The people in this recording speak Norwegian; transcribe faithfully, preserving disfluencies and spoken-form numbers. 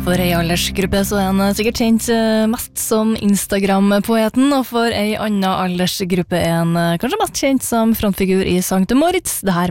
For ei aldersgruppe så er han sikkert kjent mest som Instagram-poeten, og for ei annen aldersgruppe er han kanskje mest kjent som frontfigur i Sankt Moritz. Det her